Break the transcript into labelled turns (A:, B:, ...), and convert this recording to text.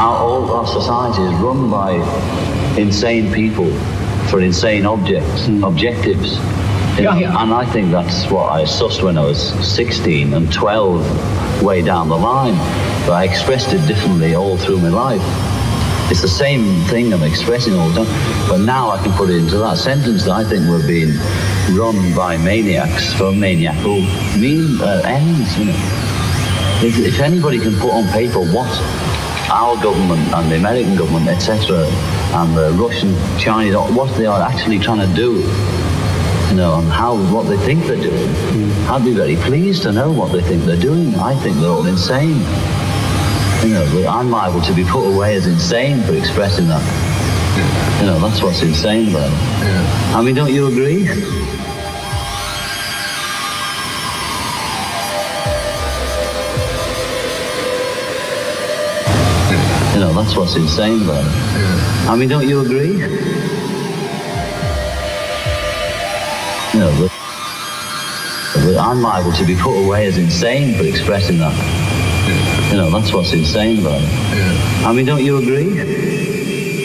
A: all our society is run by insane people for insane objectives. And I think that's what I sussed when I was 16 and 12, way down the line. But I expressed it differently all through my life. It's the same thing I'm expressing all the time, but now I can put it into that sentence that I think we're being run by maniacs for maniacal ends. You know. If anybody can put on paper what our government and the American government, etc., and the Russian, Chinese, what they are actually trying to do, you know, and what they think they're doing, I'd be very pleased to know what they think they're doing. I think they're all insane. You know, but I'm liable to be put away as insane for expressing that. You know, that's what's insane about it. I mean, don't you agree? You know, that's what's insane about it. I mean, don't you agree? You know, but I'm liable to be put away as insane for expressing that. You know, that's what's insane about it. I mean, don't you agree?